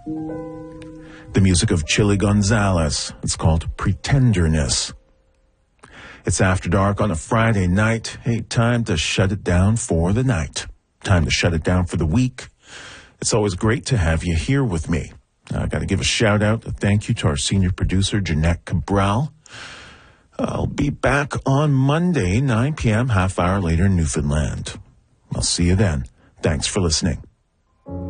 The music of Chili Gonzalez. It's called Pretenderness. It's After Dark on a Friday night. Hey, time to shut it down for the night. Time to shut it down for the week. It's always great to have you here with me. I got to give a shout out, a thank you to our senior producer, Jeanette Cabral. I'll be back on Monday, 9 p.m., half hour later in Newfoundland. I'll see you then. Thanks for listening.